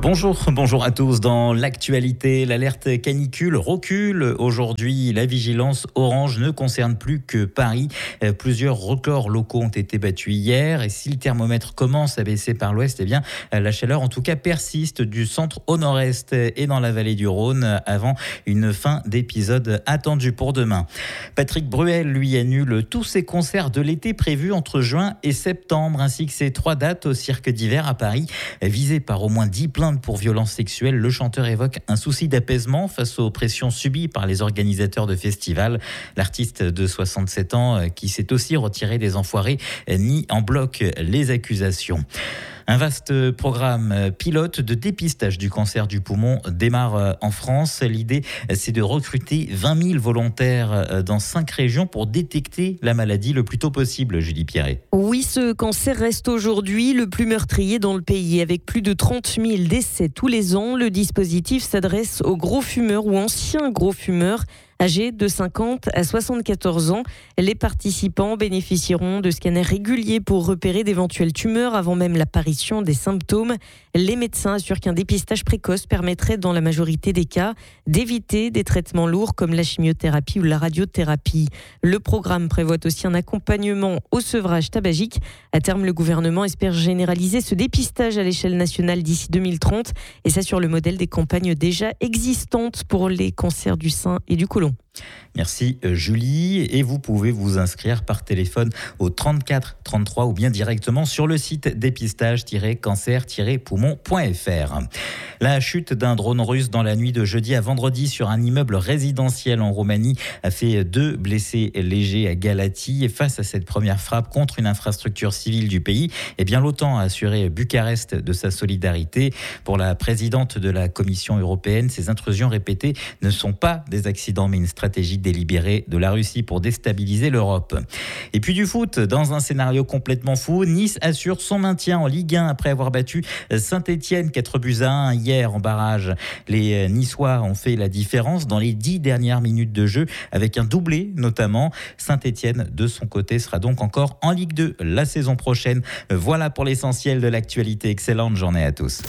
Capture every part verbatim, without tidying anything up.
Bonjour, bonjour à tous. Dans l'actualité, l'alerte canicule recule. Aujourd'hui, la vigilance orange ne concerne plus que Paris. Plusieurs records locaux ont été battus hier. Et si le thermomètre commence à baisser par l'ouest, eh bien, la chaleur en tout cas persiste du centre au nord-est et dans la vallée du Rhône avant une fin d'épisode attendue pour demain. Patrick Bruel, lui, annule tous ses concerts de l'été prévus entre juin et septembre, ainsi que ses trois dates au cirque d'hiver à Paris. Visé par au moins dix plaintes pour violences sexuelles, le chanteur évoque un souci d'apaisement face aux pressions subies par les organisateurs de festivals. L'artiste de soixante-sept ans, qui s'est aussi retiré des Enfoirés, nie en bloc les accusations. Un vaste programme pilote de dépistage du cancer du poumon démarre en France. L'idée, c'est de recruter vingt mille volontaires dans cinq régions pour détecter la maladie le plus tôt possible, Julie Pierret. Oui, ce cancer reste aujourd'hui le plus meurtrier dans le pays. Avec plus de trente mille décès tous les ans, le dispositif s'adresse aux gros fumeurs ou anciens gros fumeurs. Âgés de cinquante à soixante-quatorze ans, les participants bénéficieront de scanners réguliers pour repérer d'éventuelles tumeurs avant même l'apparition des symptômes. Les médecins assurent qu'un dépistage précoce permettrait dans la majorité des cas d'éviter des traitements lourds comme la chimiothérapie ou la radiothérapie. Le programme prévoit aussi un accompagnement au sevrage tabagique. À terme, le gouvernement espère généraliser ce dépistage à l'échelle nationale d'ici deux mille trente, et ça sur le modèle des campagnes déjà existantes pour les cancers du sein et du côlon. Merci Julie, et vous pouvez vous inscrire par téléphone au trente-quatre trente-trois ou bien directement sur le site dépistage tiret cancer tiret poumon point f r. La chute d'un drone russe dans la nuit de jeudi à vendredi sur un immeuble résidentiel en Roumanie a fait deux blessés légers à Galati. Et face à cette première frappe contre une infrastructure civile du pays, eh bien l'OTAN a assuré Bucarest de sa solidarité. Pour la présidente de la Commission européenne, ces intrusions répétées ne sont pas des accidents mais une stratégie délibérée de la Russie pour déstabiliser l'Europe. Et puis du foot, dans un scénario complètement fou, Nice assure son maintien en Ligue un après avoir battu Saint-Etienne quatre buts à un hier en barrage. Les Niçois ont fait la différence dans les dix dernières minutes de jeu avec un doublé notamment. Saint-Etienne, de son côté, sera donc encore en Ligue deux la saison prochaine. Voilà pour l'essentiel de l'actualité. Excellente journée à tous.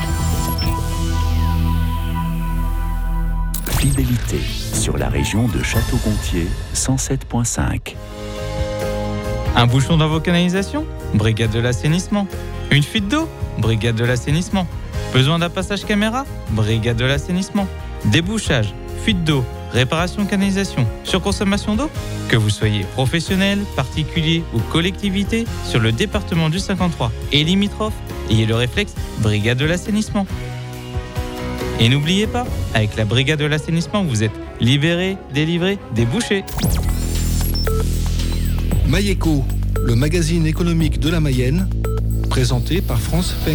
Fidélité sur la région de Château-Gontier, cent sept virgule cinq. Un bouchon dans vos canalisations ? Brigade de l'assainissement. Une fuite d'eau ? Brigade de l'assainissement. Besoin d'un passage caméra ? Brigade de l'assainissement. Débouchage, fuite d'eau, réparation canalisation, surconsommation d'eau ? Que vous soyez professionnel, particulier ou collectivité, sur le département du cinquante-trois et limitrophe, ayez le réflexe Brigade de l'assainissement. Et n'oubliez pas, avec la brigade de l'assainissement, vous êtes libéré, délivré, débouché. Maïeco, le magazine économique de la Mayenne, présenté par France Feng.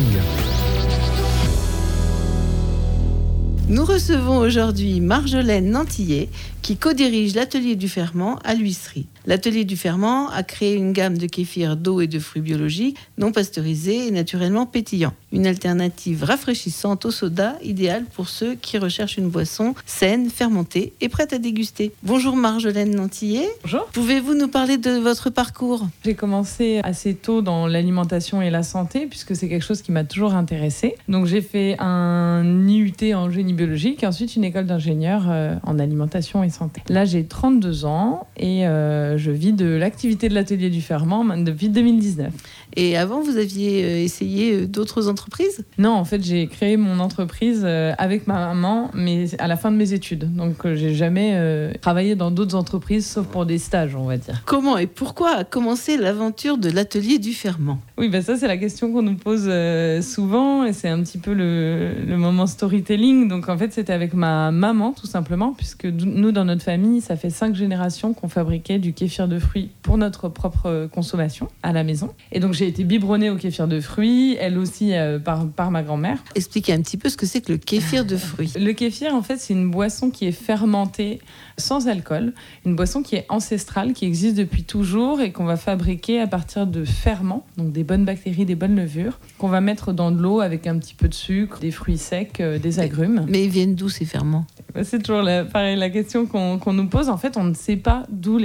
Nous recevons aujourd'hui Marjolaine Nantillet, qui co-dirige l'atelier du ferment à l'huisserie. L'atelier du ferment a créé une gamme de kéfirs d'eau et de fruits biologiques, non pasteurisés et naturellement pétillants. Une alternative rafraîchissante au soda, idéale pour ceux qui recherchent une boisson saine, fermentée et prête à déguster. Bonjour Marjolaine Nantillet. Bonjour. Pouvez-vous nous parler de votre parcours ? J'ai commencé assez tôt dans l'alimentation et la santé, puisque c'est quelque chose qui m'a toujours intéressée. Donc j'ai fait un I U T en génie biologique, et ensuite une école d'ingénieur euh, en alimentation et santé. Là j'ai trente-deux ans et euh, je vis de l'activité de l'atelier du ferment depuis deux mille dix-neuf. Et avant, vous aviez essayé d'autres entreprises ? Non, en fait, j'ai créé mon entreprise avec ma maman, mais à la fin de mes études. Donc, j'ai jamais euh, travaillé dans d'autres entreprises, sauf pour des stages, on va dire. Comment et pourquoi a commencé l'aventure de l'atelier du ferment ? Oui, bah ça, c'est la question qu'on nous pose euh, souvent, et c'est un petit peu le, le moment storytelling. Donc, en fait, c'était avec ma maman, tout simplement, puisque nous, dans notre famille, ça fait cinq générations qu'on fabriquait du kéfir de fruits pour notre propre consommation à la maison. Et donc, j'ai été biberonnée au kéfir de fruits, elle aussi euh, par, par ma grand-mère. Expliquez un petit peu ce que c'est que le kéfir de fruits. Le kéfir, en fait, c'est une boisson qui est fermentée sans alcool, une boisson qui est ancestrale, qui existe depuis toujours et qu'on va fabriquer à partir de ferments, donc des bonnes bactéries, des bonnes levures, qu'on va mettre dans de l'eau avec un petit peu de sucre, des fruits secs, euh, des agrumes. Mais ils viennent d'où ces ferments ? C'est toujours la, pareil, la question qu'on, qu'on nous pose. En fait, on ne sait pas d'où les grains de kéfir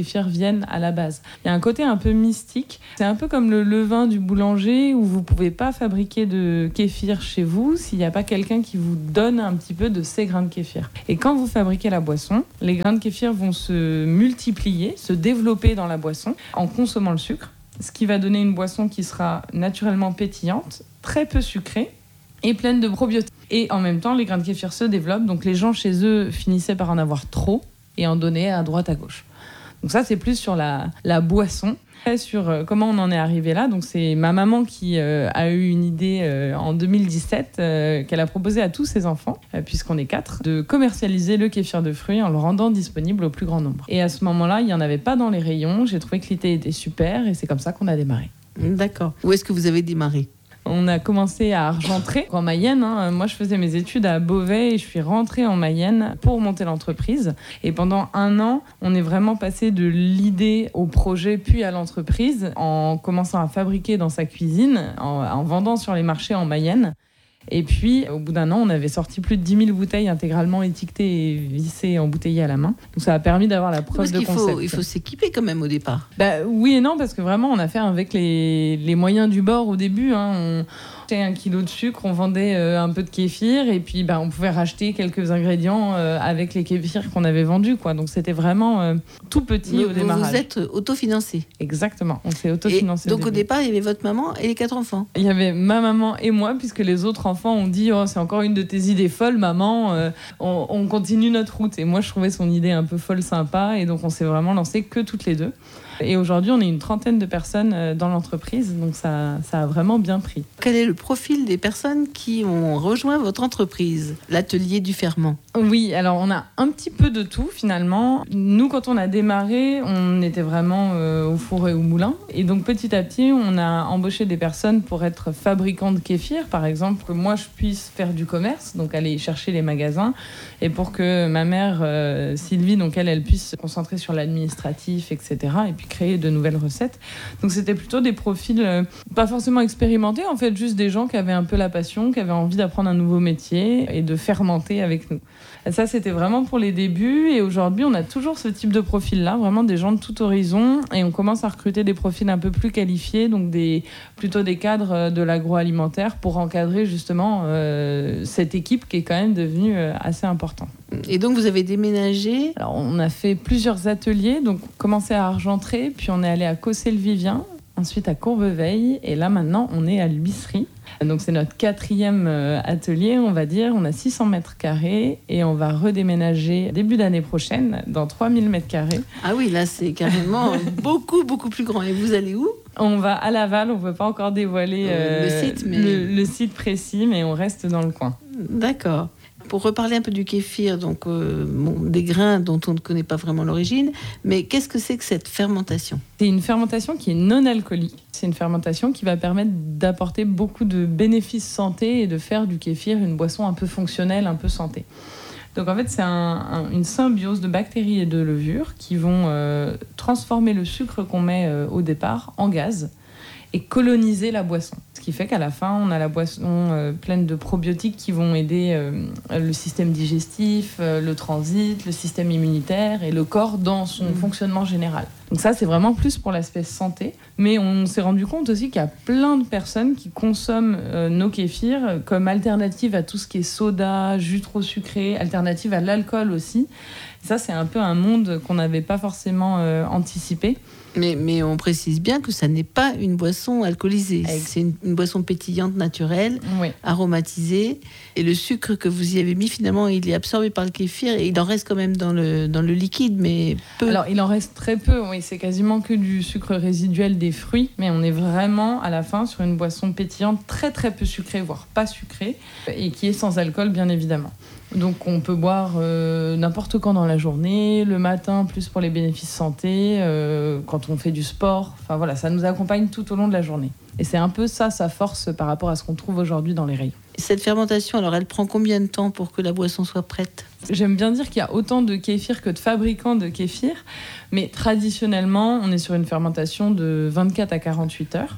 kéfirs viennent à la base. Il y a un côté un peu mystique. C'est un peu comme le levain du boulanger où vous ne pouvez pas fabriquer de kéfir chez vous s'il n'y a pas quelqu'un qui vous donne un petit peu de ces grains de kéfir. Et quand vous fabriquez la boisson, les grains de kéfir vont se multiplier, se développer dans la boisson en consommant le sucre, ce qui va donner une boisson qui sera naturellement pétillante, très peu sucrée et pleine de probiotiques. Et en même temps, les grains de kéfir se développent, donc les gens chez eux finissaient par en avoir trop et en donner à droite à gauche. Donc ça, c'est plus sur la, la boisson. Et sur euh, comment on en est arrivé là, donc c'est ma maman qui euh, a eu une idée euh, en deux mille dix-sept euh, qu'elle a proposé à tous ses enfants, euh, puisqu'on est quatre, de commercialiser le kéfir de fruits en le rendant disponible au plus grand nombre. Et à ce moment-là, il n'y en avait pas dans les rayons. J'ai trouvé que l'idée était super et c'est comme ça qu'on a démarré. D'accord. Où est-ce que vous avez démarré ? On a commencé à Argentré, en Mayenne. Hein. Moi, je faisais mes études à Beauvais et je suis rentrée en Mayenne pour monter l'entreprise. Et pendant un an, on est vraiment passé de l'idée au projet, puis à l'entreprise, en commençant à fabriquer dans sa cuisine, en, en vendant sur les marchés en Mayenne. Et puis, au bout d'un an, on avait sorti plus de dix mille bouteilles intégralement étiquetées et vissées, embouteillées à la main. Donc, ça a permis d'avoir la preuve parce de qu'il concept. faut, il faut s'équiper quand même au départ. Bah, oui et non, parce que vraiment, on a fait avec les, les moyens du bord au début. Hein. On achetait un kilo de sucre, on vendait euh, un peu de kéfir et puis bah, on pouvait racheter quelques ingrédients euh, avec les kéfirs qu'on avait vendus, quoi. Donc, c'était vraiment euh, tout petit vous, au démarrage. Vous êtes autofinancé. Exactement, on s'est autofinancé. Donc, au départ, il y avait votre maman et les quatre enfants. Il y avait ma maman et moi, puisque les autres enfants ont dit oh, c'est encore une de tes idées folles, maman, euh, on, on continue notre route. Et moi, je trouvais son idée un peu folle, sympa, et donc on s'est vraiment lancé que toutes les deux. Et aujourd'hui, on est une trentaine de personnes dans l'entreprise, donc ça, ça a vraiment bien pris. Quel est le profil des personnes qui ont rejoint votre entreprise, l'atelier du ferment ? Oui, alors on a un petit peu de tout finalement. Nous, quand on a démarré, on était vraiment euh, au four et au moulin. Et donc petit à petit, on a embauché des personnes pour être fabricants de kéfir, par exemple, que moi je puisse faire du commerce, donc aller chercher les magasins, et pour que ma mère, euh, Sylvie, donc elle, elle puisse se concentrer sur l'administratif, et cetera, et puis créer de nouvelles recettes. Donc c'était plutôt des profils euh, pas forcément expérimentés, en fait, juste des gens qui avaient un peu la passion, qui avaient envie d'apprendre un nouveau métier et de fermenter avec nous. Et ça, c'était vraiment pour les débuts. Et aujourd'hui, on a toujours ce type de profil-là, vraiment des gens de tout horizon. Et on commence à recruter des profils un peu plus qualifiés, donc des, plutôt des cadres de l'agroalimentaire pour encadrer justement euh, cette équipe qui est quand même devenue euh, assez importante. Et donc, vous avez déménagé ? Alors, on a fait plusieurs ateliers. Donc, on commençait à Argentré, puis on est allé à Cossé-le-Vivien, ensuite à Courbeveille. Et là, maintenant, on est à l'Huisserie. Donc c'est notre quatrième atelier, on va dire. On a six cents mètres carrés et on va redéménager début d'année prochaine dans trois mille mètres carrés. Ah oui, là c'est carrément beaucoup, beaucoup plus grand. Et vous allez où ? On va à Laval, on ne peut pas encore dévoiler euh, le, site, mais... le, le site précis, mais on reste dans le coin. D'accord. Pour reparler un peu du kéfir, donc euh, bon, des grains dont on ne connaît pas vraiment l'origine, mais qu'est-ce que c'est que cette fermentation ? C'est une fermentation qui est non alcoolique. C'est une fermentation qui va permettre d'apporter beaucoup de bénéfices santé et de faire du kéfir une boisson un peu fonctionnelle, un peu santé. Donc en fait, c'est un, un, une symbiose de bactéries et de levures qui vont euh, transformer le sucre qu'on met euh, au départ en gaz et coloniser la boisson. Ce qui fait qu'à la fin, on a la boisson euh, pleine de probiotiques qui vont aider euh, le système digestif, euh, le transit, le système immunitaire et le corps dans son mmh. fonctionnement général. Donc ça, c'est vraiment plus pour l'aspect santé. Mais on s'est rendu compte aussi qu'il y a plein de personnes qui consomment euh, nos kéfirs comme alternative à tout ce qui est soda, jus trop sucré, alternative à l'alcool aussi. Et ça, c'est un peu un monde qu'on n'avait pas forcément euh, anticipé. Mais, mais on précise bien que ça n'est pas une boisson alcoolisée. C'est une, une boisson pétillante, naturelle, oui. aromatisée. Et le sucre que vous y avez mis, finalement, il est absorbé par le kéfir et il en reste quand même dans le, dans le liquide, mais peu. Alors, il en reste très peu, oui. C'est quasiment que du sucre résiduel des fruits. Mais on est vraiment, à la fin, sur une boisson pétillante très, très peu sucrée, voire pas sucrée, et qui est sans alcool, bien évidemment. Donc on peut boire euh, n'importe quand dans la journée, le matin plus pour les bénéfices santé, euh, quand on fait du sport. Enfin voilà, ça nous accompagne tout au long de la journée. Et c'est un peu ça, sa force par rapport à ce qu'on trouve aujourd'hui dans les rayons. Cette fermentation, alors elle prend combien de temps pour que la boisson soit prête ? J'aime bien dire qu'il y a autant de kéfir que de fabricants de kéfir, mais traditionnellement, on est sur une fermentation de vingt-quatre à quarante-huit heures.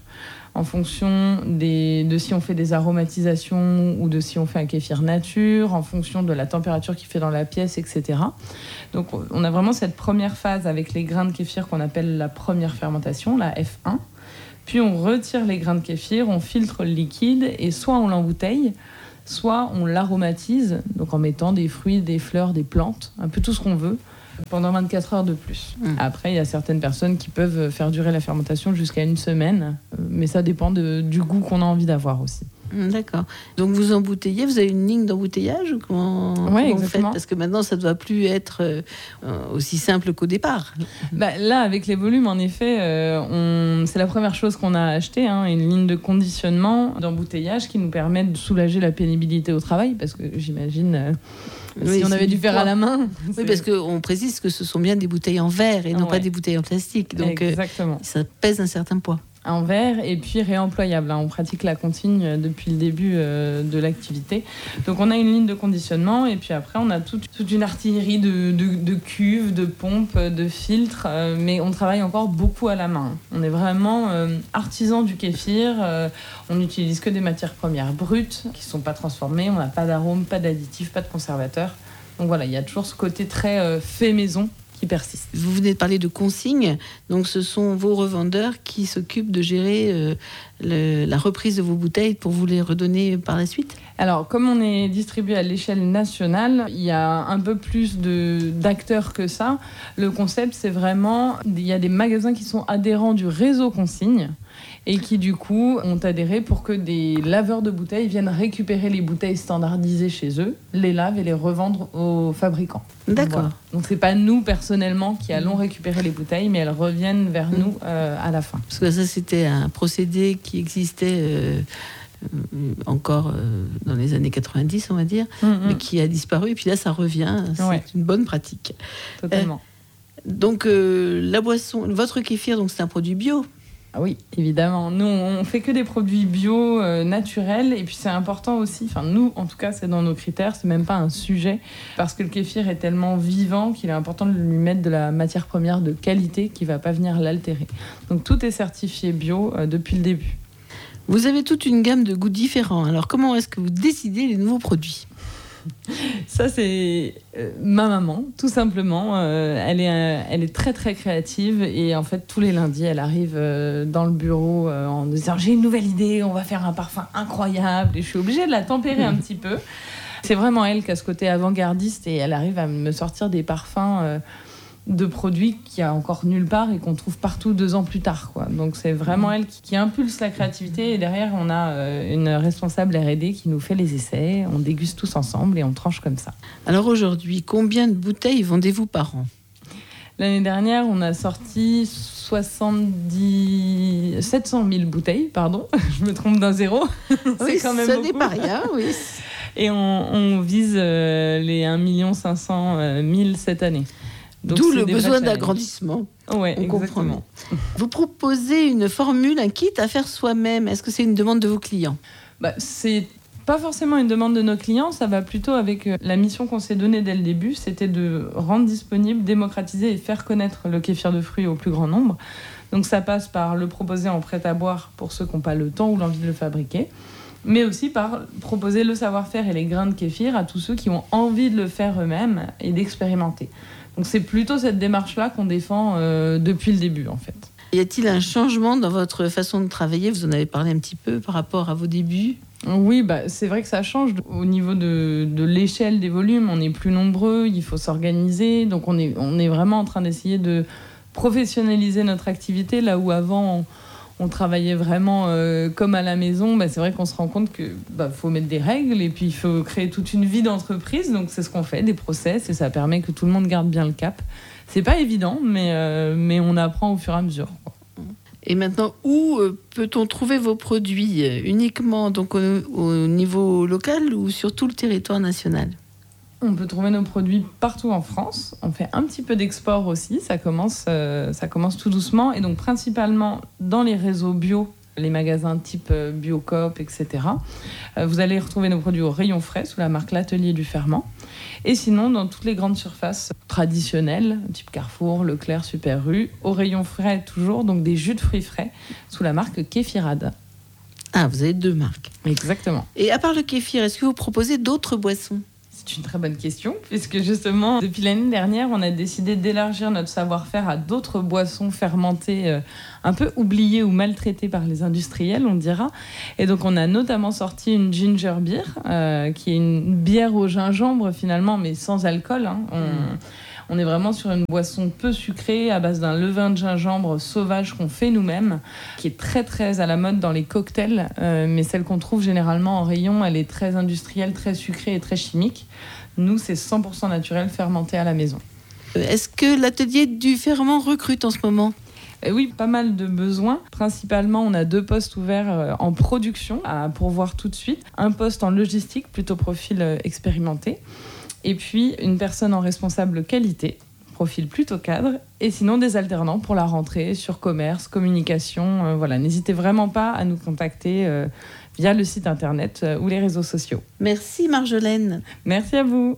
en fonction des, de si on fait des aromatisations ou de si on fait un kéfir nature, en fonction de la température qu'il fait dans la pièce, et cetera. Donc on a vraiment cette première phase avec les grains de kéfir qu'on appelle la première fermentation, la F un. Puis on retire les grains de kéfir, on filtre le liquide et soit on l'embouteille, soit on l'aromatise, donc en mettant des fruits, des fleurs, des plantes, un peu tout ce qu'on veut, pendant vingt-quatre heures de plus. Mmh. Après, il y a certaines personnes qui peuvent faire durer la fermentation jusqu'à une semaine, mais ça dépend de, du goût qu'on a envie d'avoir aussi. D'accord. Donc vous embouteillez, vous avez une ligne d'embouteillage ou comment, ouais, comment vous faites ? Parce que maintenant, ça ne doit plus être euh, aussi simple qu'au départ. Bah, là, avec les volumes, en effet, euh, on... c'est la première chose qu'on a achetée, hein, une ligne de conditionnement, d'embouteillage qui nous permet de soulager la pénibilité au travail, parce que j'imagine... Euh... Oui, si on avait dû faire à la main. Oui, c'est... parce qu'on précise que ce sont bien des bouteilles en verre et non ah, ouais. pas des bouteilles en plastique. Donc exactement. Euh, ça pèse un certain poids. En verre et puis réemployable. Hein. On pratique la consigne depuis le début euh, de l'activité. Donc on a une ligne de conditionnement et puis après on a toute, toute une artillerie de, de, de cuves, de pompes, de filtres. Euh, mais on travaille encore beaucoup à la main. On est vraiment euh, artisan du kéfir. Euh, on n'utilise que des matières premières brutes qui ne sont pas transformées. On n'a pas d'arôme, pas d'additifs, pas de conservateurs. Donc voilà, il y a toujours ce côté très euh, fait maison qui persiste. Vous venez de parler de consignes, donc ce sont vos revendeurs qui s'occupent de gérer euh, le, la reprise de vos bouteilles pour vous les redonner par la suite ? Alors, comme on est distribué à l'échelle nationale, il y a un peu plus de, d'acteurs que ça. Le concept, c'est vraiment, il y a des magasins qui sont adhérents du réseau consigne et qui, du coup, ont adhéré pour que des laveurs de bouteilles viennent récupérer les bouteilles standardisées chez eux, les lavent et les revendre aux fabricants. D'accord. Voilà. Donc, c'est pas nous, personnellement, qui allons récupérer les bouteilles, mais elles reviennent vers mmh. nous euh, à la fin. Parce que ça, c'était un procédé qui existait... Euh... encore euh, dans les années quatre-vingt-dix, on va dire, mmh, mais qui a disparu. Et puis là, ça revient. C'est ouais. une bonne pratique. Totalement. Euh, donc, euh, la boisson, votre kéfir, donc c'est un produit bio. Ah oui, évidemment. Nous, on fait que des produits bio, euh, naturels. Et puis, c'est important aussi, enfin, nous, en tout cas, c'est dans nos critères, c'est même pas un sujet, parce que le kéfir est tellement vivant qu'il est important de lui mettre de la matière première de qualité qui va pas venir l'altérer. Donc, tout est certifié bio euh, depuis le début. Vous avez toute une gamme de goûts différents. Alors, comment est-ce que vous décidez les nouveaux produits ? Ça, c'est euh, ma maman, tout simplement. Euh, elle, est, euh, elle est très, très créative. Et en fait, tous les lundis, elle arrive euh, dans le bureau euh, en disant « J'ai une nouvelle idée, on va faire un parfum incroyable. » Et je suis obligée de la tempérer un petit peu. C'est vraiment elle qui a ce côté avant-gardiste. Et elle arrive à me sortir des parfums... Euh, de produits qu'il n'y a encore nulle part et qu'on trouve partout deux ans plus tard, quoi. Donc c'est vraiment elle qui, qui impulse la créativité et derrière on a euh, une responsable R et D qui nous fait les essais, on déguste tous ensemble et on tranche comme ça. Alors aujourd'hui, combien de bouteilles vendez-vous par an ? L'année dernière, on a sorti soixante-dix... sept cent mille bouteilles, pardon, je me trompe d'un zéro. C'est oui, quand même ça beaucoup. n'est pas rien, oui. Et on, on vise euh, les un million cinq cent mille cette année. Donc d'où le besoin d'agrandissement. Oui, on exactement. Comprend. Vous proposez une formule, un kit à faire soi-même. Est-ce que c'est une demande de vos clients ? bah, C'est pas forcément une demande de nos clients, ça va plutôt avec la mission qu'on s'est donnée dès le début, c'était de rendre disponible, démocratiser et faire connaître le kéfir de fruits au plus grand nombre. Donc ça passe par le proposer en prêt-à-boire pour ceux qui n'ont pas le temps ou l'envie de le fabriquer, mais aussi par proposer le savoir-faire et les grains de kéfir à tous ceux qui ont envie de le faire eux-mêmes et d'expérimenter. Donc c'est plutôt cette démarche-là qu'on défend euh, depuis le début, en fait. Y a-t-il un changement dans votre façon de travailler ? Vous en avez parlé un petit peu par rapport à vos débuts. Oui, bah, c'est vrai que ça change. Au niveau de, de l'échelle des volumes, on est plus nombreux, il faut s'organiser. Donc on est, on est vraiment en train d'essayer de professionnaliser notre activité, là où avant... On, on travaillait vraiment euh, comme à la maison, bah, c'est vrai qu'on se rend compte qu'il bah, faut mettre des règles et puis il faut créer toute une vie d'entreprise. Donc c'est ce qu'on fait, des process, et ça permet que tout le monde garde bien le cap. C'est pas évident, mais, euh, mais on apprend au fur et à mesure, quoi. Et maintenant, où euh, peut-on trouver vos produits ? Uniquement donc, au, au niveau local ou sur tout le territoire national ? On peut trouver nos produits partout en France. On fait un petit peu d'export aussi. Ça commence, euh, ça commence tout doucement. Et donc, principalement dans les réseaux bio, les magasins type Biocoop, et cetera. Euh, vous allez retrouver nos produits au rayon frais sous la marque L'Atelier du Ferment. Et sinon, dans toutes les grandes surfaces traditionnelles, type Carrefour, Leclerc, Super U, au rayon frais toujours, donc des jus de fruits frais sous la marque Kéfirade. Ah, vous avez deux marques. Exactement. Et à part le kéfir, est-ce que vous proposez d'autres boissons ? C'est une très bonne question, puisque justement, depuis l'année dernière, on a décidé d'élargir notre savoir-faire à d'autres boissons fermentées euh, un peu oubliées ou maltraitées par les industriels, on dira. Et donc, on a notamment sorti une ginger beer, euh, qui est une bière au gingembre finalement, mais sans alcool. Hein. On, mmh. on est vraiment sur une boisson peu sucrée, à base d'un levain de gingembre sauvage qu'on fait nous-mêmes, qui est très très à la mode dans les cocktails, euh, mais celle qu'on trouve généralement en rayon, elle est très industrielle, très sucrée et très chimique. Nous, c'est cent pour cent naturel, fermenté à la maison. Est-ce que l'atelier du ferment recrute en ce moment ? Et oui, pas mal de besoins. Principalement, on a deux postes ouverts en production à pourvoir tout de suite. Un poste en logistique, plutôt profil expérimenté. Et puis, une personne en responsable qualité, profil plutôt cadre. Et sinon, des alternants pour la rentrée sur commerce, communication. Euh, voilà, n'hésitez vraiment pas à nous contacter euh, via le site internet euh, ou les réseaux sociaux. Merci Marjolaine. Merci à vous.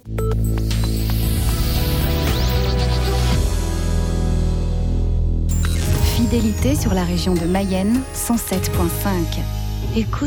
Fidélité sur la région de Mayenne, cent sept virgule cinq. Écoute.